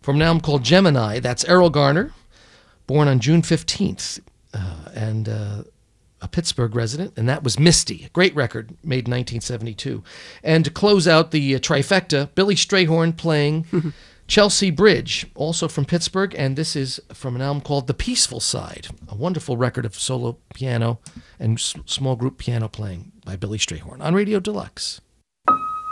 from an album called Gemini. That's Errol Garner, born on June 15th, and a Pittsburgh resident, and that was Misty, a great record made in 1972. And to close out the trifecta, Billy Strayhorn playing Chelsea Bridge, also from Pittsburgh, and this is from an album called The Peaceful Side, a wonderful record of solo piano and small group piano playing by Billy Strayhorn on Radio Deluxe.